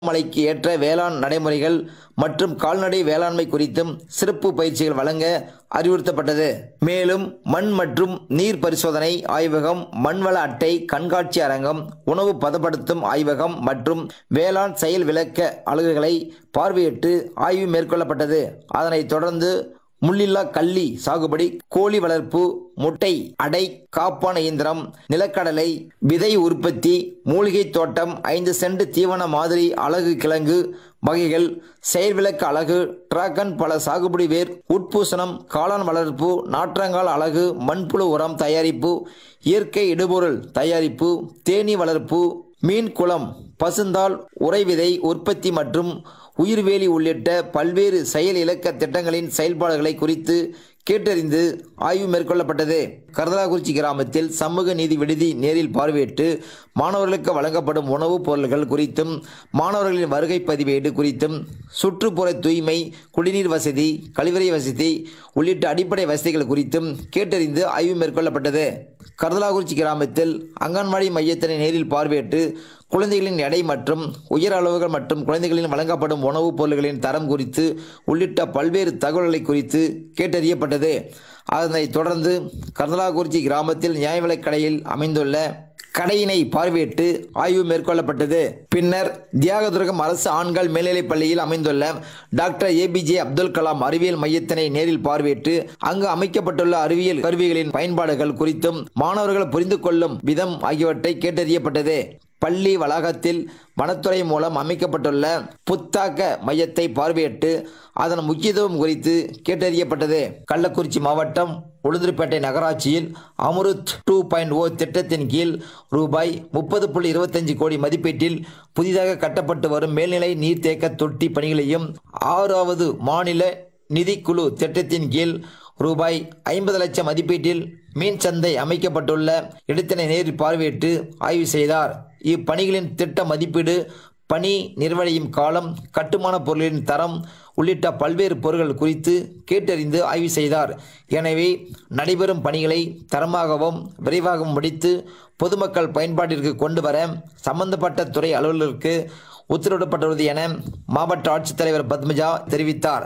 மழைக்கு ஏற்ற வேளாண் நடைமுறைகள் மற்றும் கால்நடை வேளாண்மை குறித்தும் சிறப்பு பயிற்சிகள் வழங்க அறிவுறுத்தப்பட்டது. மேலும் மண் மற்றும் நீர் பரிசோதனை ஆய்வகம், மண்வள அட்டை கண்காட்சி அரங்கம், உணவு பதப்படுத்தும் ஆய்வகம் மற்றும் வேளாண் செயல் விளக்க அலகுகளை பார்வையிட்டு ஆய்வு மேற்கொள்ளப்பட்டது. அதனைத் தொடர்ந்து முள்ளில்லா கள்ளி சாகுபடி, கோழி வளர்ப்பு, முட்டை அடை, காப்பான இயந்திரம், நிலக்கடலை விதை உற்பத்தி, மூலிகை தோட்டம், 5 சென்ட் தீவன மாதிரி அலகு கிழங்கு வகைகள், செயல்விளக்க அலகு, டிராகன் பழ சாகுபடி, வேர் உட்பூசணம், காளான் வளர்ப்பு, நாற்றங்கால் அலகு, மண்புழு உரம் தயாரிப்பு, இயற்கை இடுபொருள் தயாரிப்பு, தேனீ வளர்ப்பு, மீன் குளம், பசுந்தாள் உறைவிதை உற்பத்தி மற்றும் உயிர்வேலி உள்ளிட்ட பல்வேறு செயல் இலக்க திட்டங்களின் செயல்பாடுகளை குறித்து கேட்டறிந்து ஆய்வு மேற்கொள்ளப்பட்டது. கர்தலாக்குறிச்சி கிராமத்தில் சமூக நீதி விடுதி நேரில் பார்வையிட்டு மாணவர்களுக்கு வழங்கப்படும் உணவுப் பொருட்கள் குறித்தும், மாணவர்களின் வருகை பதிவேடு குறித்தும், சுற்றுப்புற தூய்மை, குடிநீர் வசதி, கழிவறை வசதி உள்ளிட்ட அடிப்படை வசதிகள் குறித்தும் கேட்டறிந்து ஆய்வு மேற்கொள்ளப்பட்டது. கர்தலாக்குறிச்சி கிராமத்தில் அங்கன்வாடி மையத்தினை நேரில் பார்வையிட்டு குழந்தைகளின் எடை மற்றும் உயர் அளவுகள் மற்றும் குழந்தைகளின் வழங்கப்படும் உணவுப் பொருட்களின் தரம் குறித்து உள்ளிட்ட பல்வேறு தகவல்களை குறித்து கேட்டறியப்பட்டது. அதனைத் தொடர்ந்து கர்தலாக்குறிச்சி கிராமத்தில் நியாய விலைக் கடையில் அமைந்துள்ள கடையினை பார்வையிட்டு ஆய்வு மேற்கொள்ளப்பட்டது. பின்னர் தியாகதுர்கம் அரசு ஆண்கள் மேல்நிலைப் பள்ளியில் அமைந்துள்ள டாக்டர் APJ அப்துல் கலாம் அறிவியல் மையத்தினை நேரில் பார்வையிட்டு அங்கு அமைக்கப்பட்டுள்ள அறிவியல் கருவிகளின் பயன்பாடுகள் குறித்தும் மாணவர்கள் புரிந்து கொள்ளும் விதம் ஆகியவற்றை கேட்டறியப்பட்டது. பள்ளி வளாகத்தில் வனத்துறை மூலம் அமைக்கப்பட்டுள்ள புத்தாக்க மையத்தை பார்வையிட்டு அதன் முக்கியத்துவம் குறித்து கேட்டறியப்பட்டது. கள்ளக்குறிச்சி மாவட்டம் உளுந்தூர்பேட்டை நகராட்சியில் அம்ருத் 2.0 திட்டத்தின் கீழ் ரூபாய் 30.25 கோடி மதிப்பீட்டில் புதிதாக கட்டப்பட்டு வரும் மேல்நிலை நீர்த்தேக்க தொட்டி பணிகளையும், 6வது மாநில நிதிக்குழு திட்டத்தின் கீழ் ரூபாய் 50 லட்சம் மதிப்பீட்டில் மீன் சந்தை அமைக்கப்பட்டுள்ள இடத்தினை நேரில் பார்வையிட்டு ஆய்வு செய்தார். இப்பணிகளின் திட்ட மதிப்பீடு, பணி நிறைவடையும் காலம், கட்டுமான பொருளின் தரம் உள்ளிட்ட பல்வேறு பொருட்கள் குறித்து கேட்டறிந்து ஆய்வு செய்தார். எனவே நடைபெறும் பணிகளை தரமாகவும் விரைவாகவும் முடித்து பொதுமக்கள் பயன்பாட்டிற்கு கொண்டு வர சம்பந்தப்பட்ட துறை அலுவலர்களுக்கு உத்தரவிடப்பட்டுள்ளது என மாவட்ட ஆட்சித்தலைவர் பத்மஜா தெரிவித்தார்.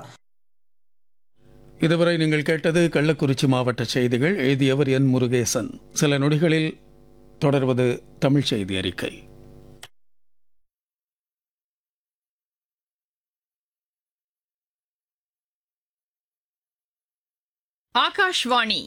இதுவரை நீங்கள் கேட்டது கள்ளக்குறிச்சி மாவட்ட செய்திகள். எழுதியவர் என் முருகேசன். சில நொடிகளில் தொடர்வது தமிழ் செய்தி அறிக்கை. ஆகாஷ்வாணி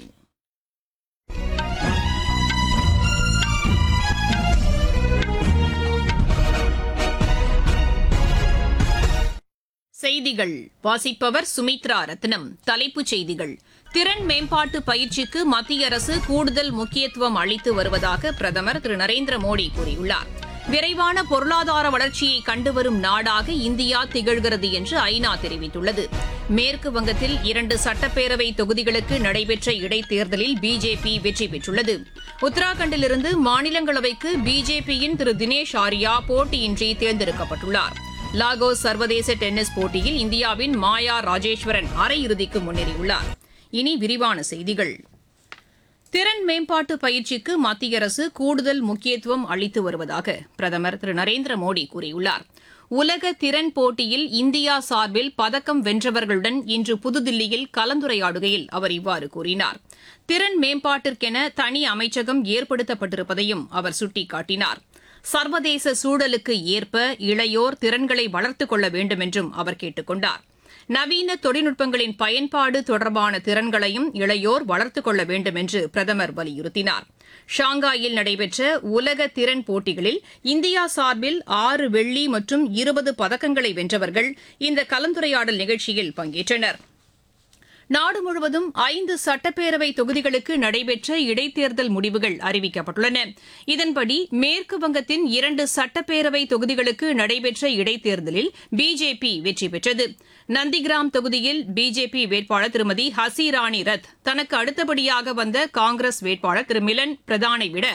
செய்திகள் வாசிப்பவர் சுமித்ரா ரத்னம். தலைப்புச் செய்திகள்: திறன் மேம்பாட்டு பயிற்சிக்கு மத்திய அரசு கூடுதல் முக்கியத்துவம் அளித்து வருவதாக பிரதமர் திரு நரேந்திர மோடி கூறியுள்ளார். விரைவான பொருளாதார வளர்ச்சியை கண்டுவரும் நாடாக இந்தியா திகழ்கிறது என்று ஐநா தெரிவித்துள்ளது. மேற்கு வங்கத்தில் 2 சட்டப்பேரவை தொகுதிகளுக்கு நடைபெற்ற இடைத்தேர்தலில் பிஜேபி வெற்றி பெற்றுள்ளது. உத்தராகண்டிலிருந்து மாநிலங்களவைக்கு பிஜேபியின் திரு தினேஷ் ஆரியா போட்டியின்றி தேர்ந்தெடுக்கப்பட்டுள்ளார். லாகோஸ் சர்வதேச டென்னிஸ் போட்டியில் இந்தியாவின் மாயா ராஜேஸ்வரன் அரையிறுதிக்கு முன்னேறியுள்ளார். இனி விரிவான செய்திகள். திறன் மேம்பாட்டு பயிற்சிக்கு மத்திய அரசு கூடுதல் முக்கியத்துவம் அளித்து வருவதாக பிரதமர் திரு நரேந்திர மோடி கூறியுள்ளார். உலக திறன் போட்டியில் இந்தியா சார்பில் பதக்கம் வென்றவர்களுடன் இன்று புதுதில்லியில் கலந்துரையாடுகையில் அவர் இவ்வாறு கூறினார். திறன் மேம்பாட்டிற்கென தனி அமைச்சகம் ஏற்படுத்தப்பட்டிருப்பதையும் அவர் சுட்டிக்காட்டினார். சர்வதேச சூழலுக்கு ஏற்ப இளையோர் திறன்களை வளர்த்துக் கொள்ள வேண்டும் என்றும் அவர் கேட்டுக் கொண்டார். நவீன தொழில்நுட்பங்களின் பயன்பாடு தொடர்பான திறன்களையும் இளையோர் வளர்த்துக் கொள்ள வேண்டும் என்று பிரதமர் வலியுறுத்தினார். ஷாங்காயில் நடைபெற்ற உலக திறன் போட்டிகளில் இந்தியா சார்பில் 6 வெள்ளி மற்றும் 20 பதக்கங்களை வென்றவர்கள் இந்த கலந்துரையாடல் நிகழ்ச்சியில் பங்கேற்றனர். நாடு முழுவதும் 5 சட்டப்பேரவை தொகுதிகளுக்கு நடைபெற்ற இடைத்தேர்தல் முடிவுகள் அறிவிக்கப்பட்டுள்ளன. இதன்படி மேற்கு வங்கத்தின் 2 சட்டப்பேரவை தொகுதிகளுக்கு நடைபெற்ற இடைத்தேர்தலில் பிஜேபி வெற்றி பெற்றது. நந்திகிராம் தொகுதியில் பிஜேபி வேட்பாளர் திருமதி ஹசிராணி ரத் தனக்கு அடுத்தபடியாக வந்த காங்கிரஸ் வேட்பாளர் திரு மிலன் பிரதானை விட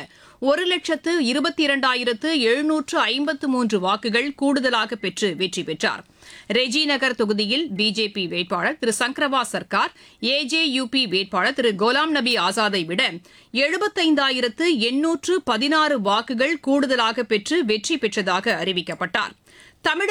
1,22,753 வாக்குகள் கூடுதலாக பெற்று வெற்றி பெற்றார். ரெஜி நகர் தொகுதியில் பிஜேபி வேட்பாளர் திரு சங்கரவா சர்க்கார் AJUP வேட்பாளர் திரு கோலாம் நபி ஆசாதை விட 75,816 வாக்குகள் கூடுதலாக பெற்று வெற்றி பெற்றதாக அறிவிக்கப்பட்டார். தமிழக